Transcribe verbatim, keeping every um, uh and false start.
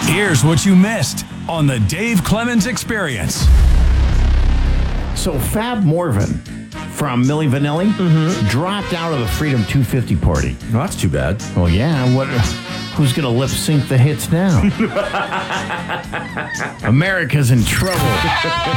Here's what you missed on the Dave Clemens Experience. So Fab Morvan from Milli Vanilli mm-hmm. dropped out of the Freedom two fifty party. Well, that's too bad. Well, yeah. What? Who's going to lip sync the hits now? America's in trouble.